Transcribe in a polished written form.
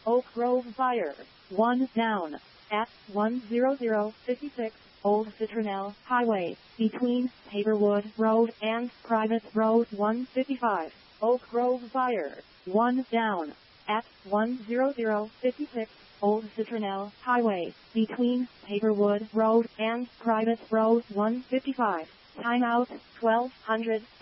Oak Grove Fire. 1 down. At 10056 Old Citronelle Highway, between Haverwood Road and Private Road 155. Oak Grove Fire. 1 down. At 10056 Old Citronelle Highway, between Haverwood Road and Private Road 155. Timeout 1200.